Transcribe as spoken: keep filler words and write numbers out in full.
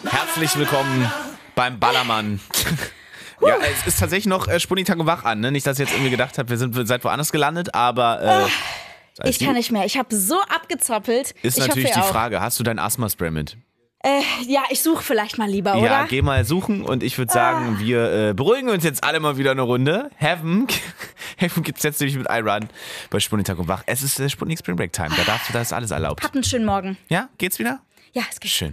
Herzlich willkommen beim Ballermann. Ja, es ist tatsächlich noch äh, Spunni-Tag und wach an, ne? Nicht, dass ich jetzt irgendwie gedacht habe, wir sind wir seid woanders gelandet, aber äh, ich kann nicht mehr. Ich habe so abgezoppelt. Ist ich natürlich hoffe, die auch. Frage, hast du dein Asthma-Spray mit? Äh, ja, ich suche vielleicht mal lieber, oder? Ja, geh mal suchen und ich würde sagen, ah. wir äh, beruhigen uns jetzt alle mal wieder eine Runde. Heaven, Heaven gibt's jetzt nämlich mit iRun bei Spunni-Tag und wach. Es ist äh, Spunni Spring Break Time, da darfst du, da ist alles erlaubt. Habt einen schönen Morgen. Ja, geht's wieder? Ja, es geht. Schön.